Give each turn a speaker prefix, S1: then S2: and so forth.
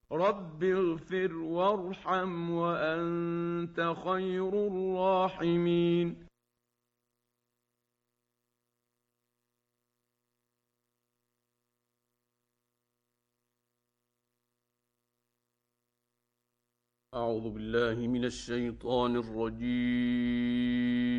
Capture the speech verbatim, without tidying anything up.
S1: رب اغفر وارحم وأنت خير الراحمين. أعوذ بالله من الشيطان الرجيم.